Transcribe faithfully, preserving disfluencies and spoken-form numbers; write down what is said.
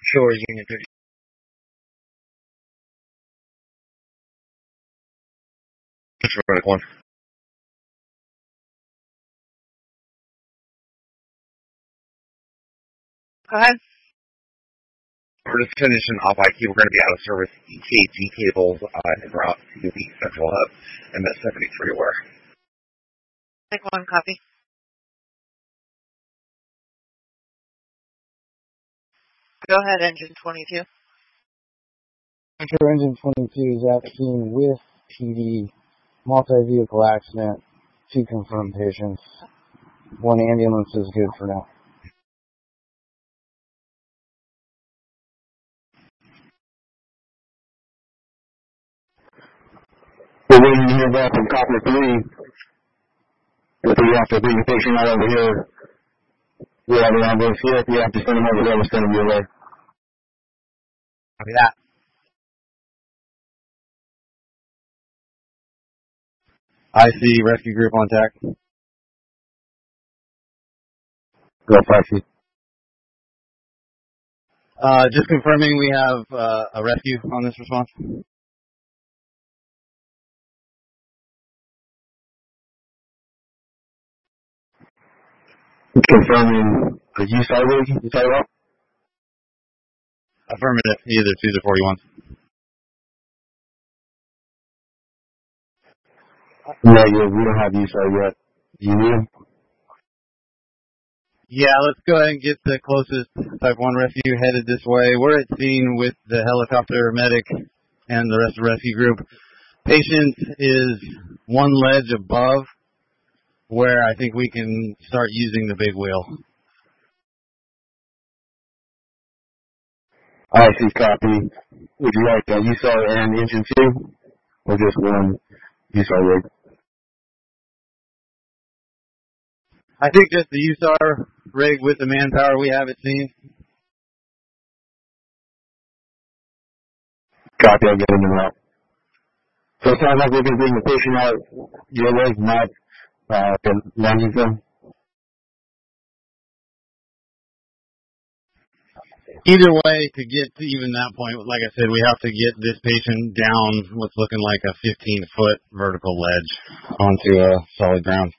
Shore Union thirty. That's one. Go ahead. We're just finishing off I Q. We're going to be out of service E K G cables uh, en route to the central hub and that's seventy-three where. Take one copy. Go ahead, engine twenty-two. Enter engine twenty-two is at scene with T D. Multi-vehicle accident. Two confirmed patients. One ambulance is good for now. We're waiting to hear back from Copper three. If we have to bring the patient out over here, we have an ambulance here. If we have to send them over there, we'll send them your way. Copy that. I see rescue group on deck. Go taxi. Uh, just confirming we have uh, a rescue on this response. Confirming the U S I rig you talking about? Affirmative, either two to forty-one. Negative, we don't have U S I yet. You do? Yeah, let's go ahead and get the closest Type one rescue headed this way. We're at scene with the helicopter medic and the rest of the rescue group. Patient is one ledge above where I think we can start using the big wheel. I see, copy. Would you like a U S A and engine two? Or just one U S A rig? I think just the U S A R rig with the manpower we have at scene. Copy, I'll get into that. So it sounds like we're going to bring the patient out your way, not uh, the landing zone? Either way, to get to even that point, like I said, we have to get this patient down what's looking like a fifteen-foot vertical ledge onto a solid ground.